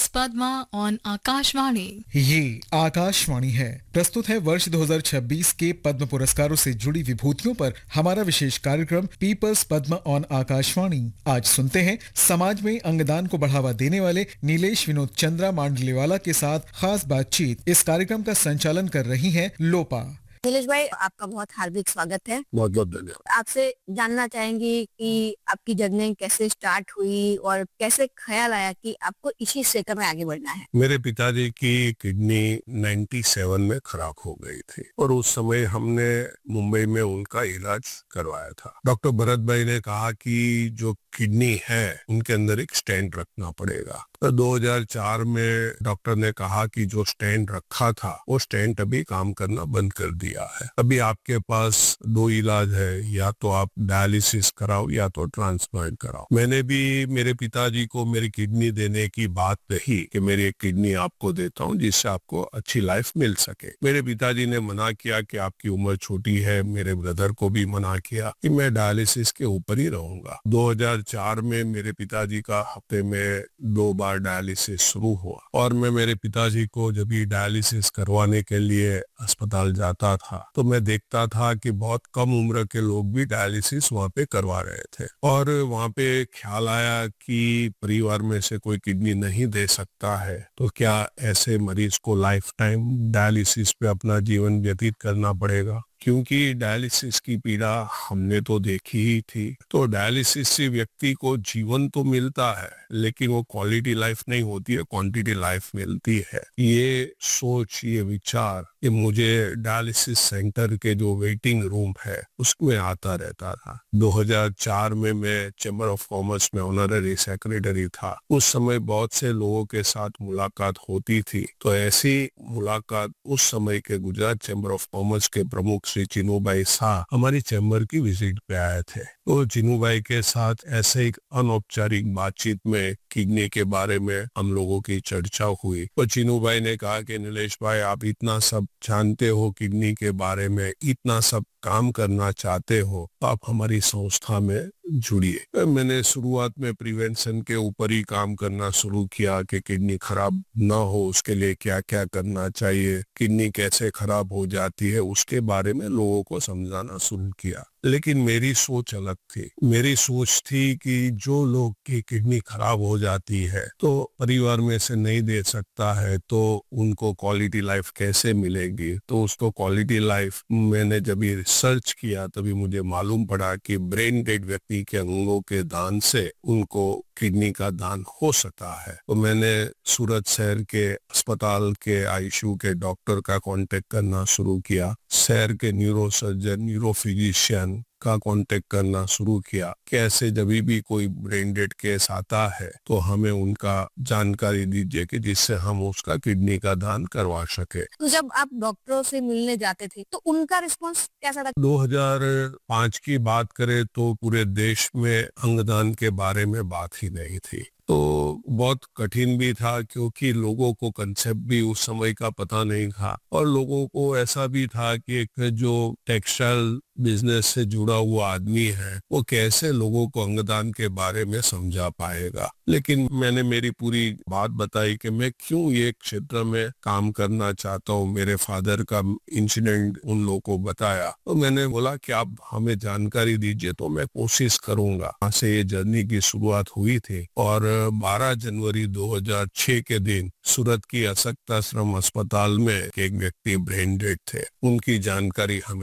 Peoples Padma on Akashvani. ये आकाशवाणी है। प्रस्तुत है वर्ष 2026 के पद्म पुरस्कारों से जुड़ी विभूतियों पर हमारा विशेष कार्यक्रम पीपल्स पद्मा ऑन आकाशवाणी। आज सुनते हैं समाज में अंगदान को बढ़ावा देने वाले नीलेश विनोद चंद्रा मांडलेवाला के साथ खास बातचीत। इस कार्यक्रम का संचालन कर रही हैं लोपा। नीलेश भाई, आपका बहुत हार्दिक स्वागत है। बहुत बहुत धन्यवाद। आपसे जानना चाहेंगे कि आपकी जर्नी कैसे स्टार्ट हुई और कैसे ख्याल आया कि आपको इसी क्षेत्र में आगे बढ़ना है। मेरे पिताजी की किडनी 97 में खराब हो गई थी और उस समय हमने मुंबई में उनका इलाज करवाया था। डॉक्टर भरत भाई ने कहा कि जो किडनी है उनके अंदर एक स्टेंट रखना पड़ेगा। तो 2004 में डॉक्टर ने कहा कि जो स्टेंट रखा था वो स्टेंट अभी काम करना बंद कर दिया है। अभी आपके पास दो इलाज है, या तो आप डायलिसिस कराओ या तो ट्रांसप्लांट कराओ। मैंने भी मेरे पिताजी को मेरी किडनी देने की बात कही कि मेरी एक किडनी आपको देता हूँ जिससे आपको अच्छी लाइफ मिल सके। मेरे पिताजी ने मना किया कि आपकी उम्र छोटी है। मेरे ब्रदर को भी मना किया कि मैं डायलिसिस के ऊपर ही रहूंगा। 2004 में मेरे पिताजी का हफ्ते में 2 बार डायलिसिस शुरू हुआ और मैं मेरे पिताजी को जब भी डायलिसिस करवाने के लिए अस्पताल जाता था तो मैं देखता था कि बहुत कम उम्र के लोग भी डायलिसिस वहाँ पे करवा रहे थे। और वहाँ पे ख्याल आया कि परिवार में से कोई किडनी नहीं दे सकता है तो क्या ऐसे मरीज को लाइफ टाइम डायलिसिस पे अपना जीवन व्यतीत करना पड़ेगा, क्योंकि डायलिसिस की पीड़ा हमने तो देखी ही थी। तो डायलिसिस से व्यक्ति को जीवन तो मिलता है लेकिन वो क्वालिटी लाइफ नहीं होती है, क्वांटिटी लाइफ मिलती है। ये सोच, ये विचार, ये मुझे डायलिसिस सेंटर के जो वेटिंग रूम है उसमें आता रहता था। 2004 में मैं चैम्बर ऑफ कॉमर्स में ऑनररी सेक्रेटरी था। उस समय बहुत से लोगों के साथ मुलाकात होती थी। तो ऐसी मुलाकात उस समय के गुजरात चैम्बर ऑफ कॉमर्स के प्रमुख श्री चिनूभाई शाह हमारी चैम्बर की विजिट पे आए थे। तो चिनूभाई के साथ ऐसे एक अनौपचारिक बातचीत में किडनी के बारे में हम लोगों की चर्चा हुई। तो चिनूभाई ने कहा कि नीलेश भाई, आप इतना सब जानते हो किडनी के बारे में, इतना सब काम करना चाहते हो, तो आप हमारी संस्था में जुड़िए। मैंने शुरुआत में प्रिवेंशन के ऊपर ही काम करना शुरू किया कि किडनी खराब ना हो उसके लिए क्या क्या करना चाहिए, किडनी कैसे खराब हो जाती है उसके बारे में लोगों को समझाना शुरू किया। लेकिन मेरी सोच अलग थी। मेरी सोच थी कि जो लोग की किडनी खराब हो जाती है तो परिवार में से नहीं दे सकता है तो उनको क्वालिटी लाइफ कैसे मिलेगी। तो उसको क्वालिटी लाइफ मैंने जब भी रिसर्च किया तभी मुझे मालूम पड़ा कि ब्रेन डेड व्यक्ति के अंगों के दान से उनको किडनी का दान हो सकता है। तो मैंने सूरत शहर के अस्पताल के आईसीयू के डॉक्टर का कांटेक्ट करना शुरू किया। शहर के न्यूरोसर्जन, न्यूरोफिजिशियन का कांटेक्ट करना शुरू किया। कैसे जब भी कोई ब्रेन डेड केस आता है तो हमें उनका जानकारी दीजिए कि जिससे हम उसका किडनी का दान करवा सके। तो जब आप डॉक्टरों से मिलने जाते थे तो उनका रिस्पॉन्स कैसा था? 2005 की बात करें तो पूरे देश में अंगदान के बारे में बात ही नहीं थी। तो बहुत कठिन भी था क्योंकि लोगों को कंसेप्ट भी उस समय का पता नहीं था और लोगों को ऐसा भी था कि एक जो टेक्सटाइल बिजनेस से जुड़ा हुआ आदमी है वो कैसे लोगों को अंगदान के बारे में समझा पाएगा। लेकिन मैंने मेरी पूरी बात बताई कि मैं क्यों ये क्षेत्र में काम करना चाहता हूँ। मेरे फादर का इंसिडेंट उन लोगों को बताया तो मैंने बोला कि आप हमें जानकारी दीजिए तो मैं कोशिश करूंगा। वहाँ से ये जर्नी की शुरुआत हुई थी और 12 जनवरी 2006 के दिन सूरत की अशक्त आश्रम अस्पताल में एक व्यक्ति ब्रेन डेड थे। उनकी जानकारी हमें